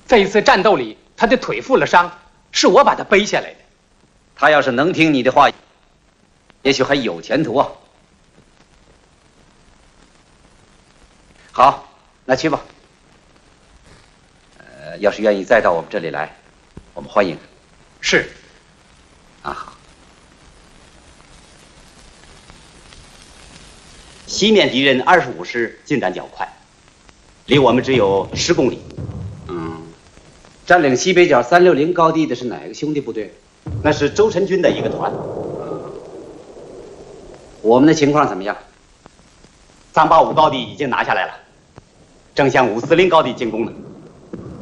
在一次战斗里，他的腿负了伤，是我把他背下来的。 他要是能听你的话，也许还有前途啊。好，那去吧。要是愿意再到我们这里来，我们欢迎。 是。 啊，好。西面敌人25师进展较快，离我们只有10公里。占领西北角360高地的是哪个兄弟部队？那是周晨军的一个团。我们的情况怎么样？385高地已经拿下来了，正向540高地进攻呢。